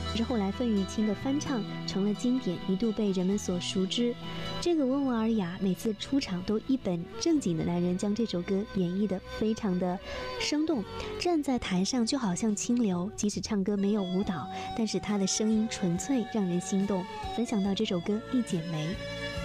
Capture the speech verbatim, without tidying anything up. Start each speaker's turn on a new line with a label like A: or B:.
A: 可是后来费玉清的翻唱成了经典，一度被人们所熟知。这个温文尔雅，每次出场都一本正经的男人，将这首歌演绎得非常的生动，站在台上就好像清流，即使唱歌没有舞蹈，但是他的声音纯粹让人心动。分享到这首歌《一剪梅》。